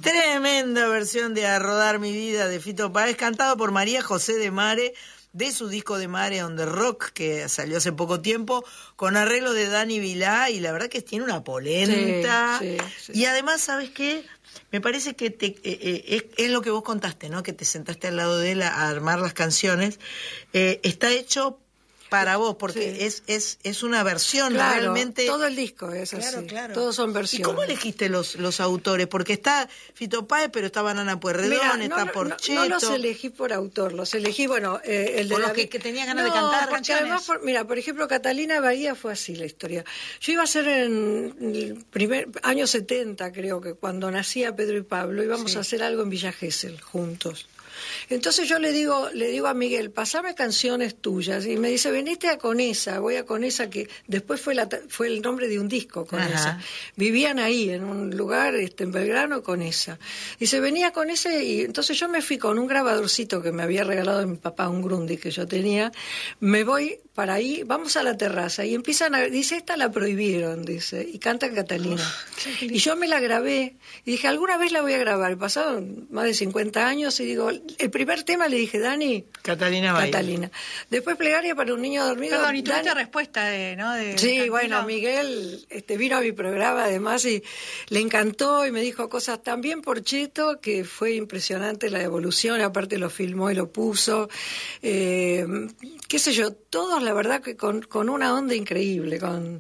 Tremenda versión de A Rodar Mi Vida de Fito Páez, cantado por María José de Mare, de su disco de Mare on the Rock, que salió hace poco tiempo, con arreglo de Dani Vilá, y la verdad que tiene una polenta. Sí, sí, sí. Y además, ¿sabes qué? Me parece que es lo que vos contaste, ¿no? Que te sentaste al lado de él a armar las canciones. Está hecho para vos, porque sí. es una versión, claro, realmente. Todo el disco es así. Claro. Todos son versiones. ¿Y cómo elegiste los autores? Porque está Fito Páez, pero está Banana Pueyrredón, está Porcheto. No los elegí por autor, los elegí, bueno, el de por los David... que tenían ganas de cantar porque canciones. Además, por ejemplo, Catalina Bahía fue así la historia. Yo iba a ser en el primer año 70, creo que cuando nacía Pedro y Pablo, íbamos a hacer algo en Villa Gesell juntos. Entonces yo le digo a Miguel, pasame canciones tuyas, y me dice, venite a Conesa, voy a Conesa, que después fue el nombre de un disco, Conesa. Vivían ahí, en un lugar en Belgrano, Conesa. Dice, venía a Conesa, y entonces yo me fui con un grabadorcito que me había regalado de mi papá, un Grundy que yo tenía, me voy para ahí, vamos a la terraza, y dice, esta la prohibieron, dice, y canta Catalina. Y yo me la grabé, y dije, alguna vez la voy a grabar. Pasaron más de 50 años, y digo, el primer tema le dije, Dani, Catalina Bahía. Después Plegaria para un niño dormido. Perdón, y tuviste respuesta ¿no? Sí, bueno, Miguel vino a mi programa además y le encantó y me dijo cosas también Porcheto, que fue impresionante la evolución, aparte lo filmó y lo puso. Qué sé yo, todos la verdad que con una onda increíble,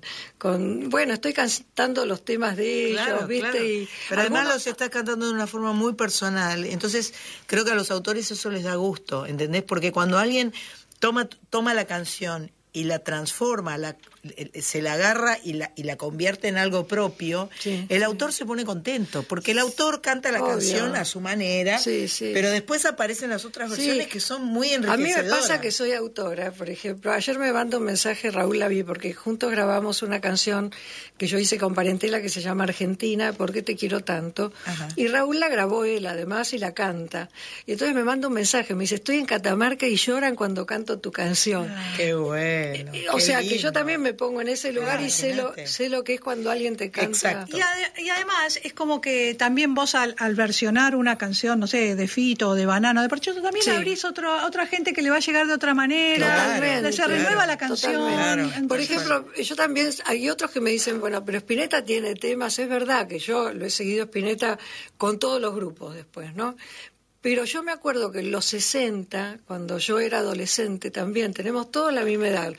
bueno, estoy cantando los temas de ellos, ¿viste? Claro. Y pero además los estás cantando de una forma muy personal, entonces creo que a los autores eso les da gusto, ¿entendés? Porque cuando alguien toma la canción y la transforma, se la agarra y la convierte en algo propio, el autor se pone contento, porque el autor canta la canción a su manera, pero después aparecen las otras versiones que son muy enriquecedoras. A mí me pasa que soy autora, por ejemplo, ayer me mandó un mensaje Raúl Laví, porque juntos grabamos una canción que yo hice con Parentela que se llama Argentina, ¿por qué te quiero tanto? Y Raúl la grabó él además y la canta, y entonces me manda un mensaje, me dice, estoy en Catamarca y lloran cuando canto tu canción. Qué bueno. O sea, que yo también me pongo en ese lugar y sé lo que es cuando alguien te canta. Exacto. Y además es como que también vos al versionar una canción, no sé, de Fito o de Banana, de Porcheto, también abrís a otra gente que le va a llegar de otra manera. Se renueva la canción. Por ejemplo, yo también, hay otros que me dicen, bueno, pero Spinetta tiene temas, es verdad que yo lo he seguido Spinetta con todos los grupos después, ¿no? Pero yo me acuerdo que en los 60, cuando yo era adolescente también, tenemos toda la misma edad.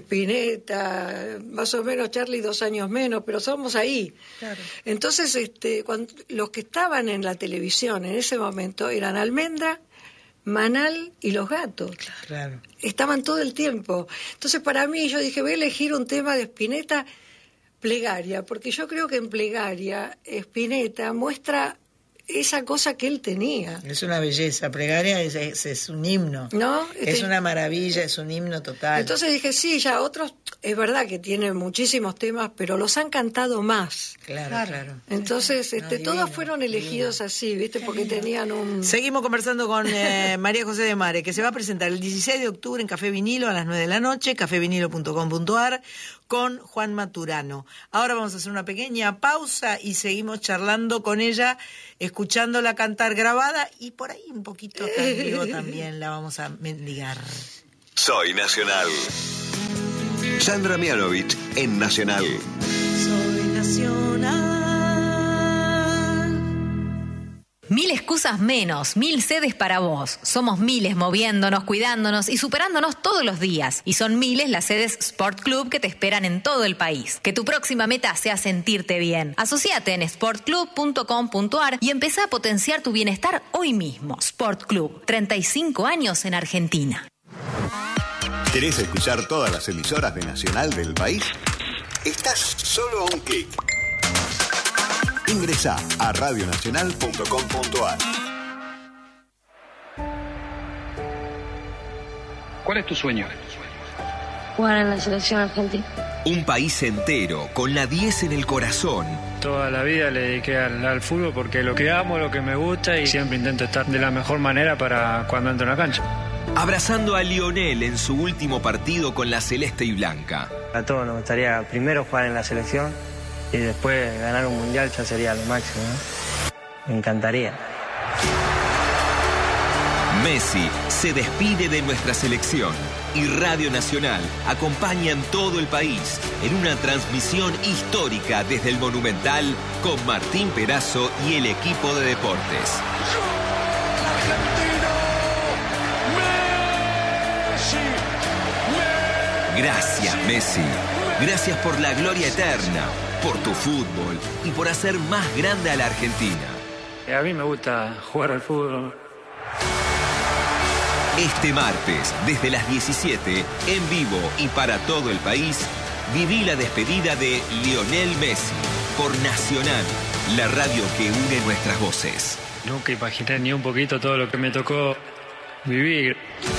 Spinetta, más o menos Charlie 2 años menos, pero somos ahí. Claro. Entonces, los que estaban en la televisión en ese momento eran Almendra, Manal y Los Gatos. Claro. Estaban todo el tiempo. Entonces, para mí, yo dije, voy a elegir un tema de Spinetta, Plegaria, porque yo creo que en Plegaria, Spinetta muestra esa cosa que él tenía. Es una belleza, Plegaria es un himno, ¿no? Es una maravilla, es un himno total. Entonces dije, sí, ya otros, es verdad que tienen muchísimos temas, pero los han cantado más. Claro. Entonces, todos fueron elegidos así, ¿viste? Porque tenían un... Seguimos conversando con María José de Mare, que se va a presentar el 16 de octubre en Café Vinilo a las 9 de la noche, cafevinilo.com.ar, con Juan Maturano. Ahora vamos a hacer una pequeña pausa y seguimos charlando con ella, escuchándola cantar grabada y por ahí un poquito en vivo también la vamos a mendigar. Soy Nacional. Sandra Mianovich en Nacional. Soy Nacional. 1000 excusas menos, 1000 sedes para vos. Somos miles moviéndonos, cuidándonos y superándonos todos los días. Y son miles las sedes Sport Club que te esperan en todo el país. Que tu próxima meta sea sentirte bien. Asociate en sportclub.com.ar y empezá a potenciar tu bienestar hoy mismo. Sport Club, 35 años en Argentina. ¿Querés escuchar todas las emisoras de Nacional del país? Estás solo a un clic. Ingresá a radionacional.com.ar. ¿Cuál es tu sueño? Jugar en la selección argentina. Un país entero, con la 10 en el corazón. Toda la vida le dediqué al fútbol porque lo que amo, lo que me gusta y siempre intento estar de la mejor manera para cuando entro en la cancha. Abrazando a Lionel en su último partido con la celeste y blanca. A todos nos gustaría primero jugar en la selección y después ganar un mundial ya sería lo máximo, ¿no? Me encantaría. Messi se despide de nuestra selección y Radio Nacional acompaña en todo el país en una transmisión histórica desde el Monumental con Martín Perazo y el equipo de deportes. Gracias, Messi. Gracias por la gloria eterna, por tu fútbol y por hacer más grande a la Argentina. A mí me gusta jugar al fútbol. Este martes, desde las 17, en vivo y para todo el país, viví la despedida de Lionel Messi por Nacional, la radio que une nuestras voces. Nunca imaginé ni un poquito todo lo que me tocó vivir.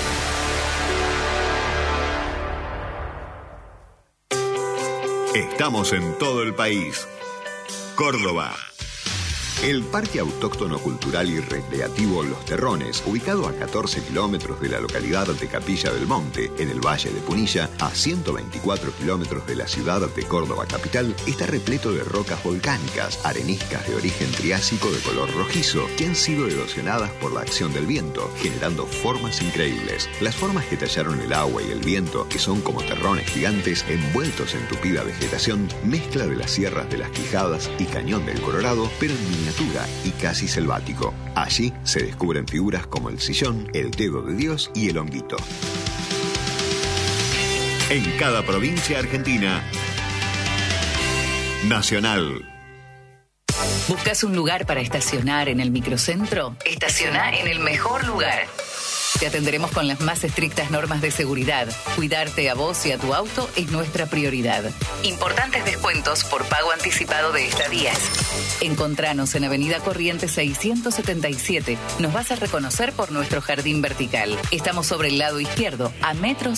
Estamos en todo el país. Córdoba. El Parque Autóctono Cultural y Recreativo Los Terrones, ubicado a 14 kilómetros de la localidad de Capilla del Monte, en el Valle de Punilla, a 124 kilómetros de la ciudad de Córdoba capital, está repleto de rocas volcánicas, areniscas de origen triásico de color rojizo, que han sido erosionadas por la acción del viento, generando formas increíbles. Las formas que tallaron el agua y el viento, que son como terrones gigantes envueltos en tupida vegetación, mezcla de las sierras de las Quijadas y Cañón del Colorado, pero en miniatura y casi selvático. Allí se descubren figuras como el sillón, el dedo de Dios y el honguito. En cada provincia argentina, Nacional. ¿Buscas un lugar para estacionar en el microcentro? Estaciona en el mejor lugar. Te atenderemos con las más estrictas normas de seguridad. Cuidarte a vos y a tu auto es nuestra prioridad. Importantes descuentos por pago anticipado de estadías. Encontranos en Avenida Corrientes 677. Nos vas a reconocer por nuestro jardín vertical. Estamos sobre el lado izquierdo, a metros